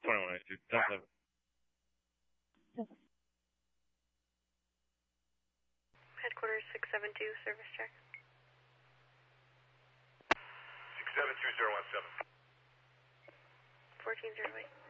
2182. 10-7. Headquarters 672, service check. 672017. 1408.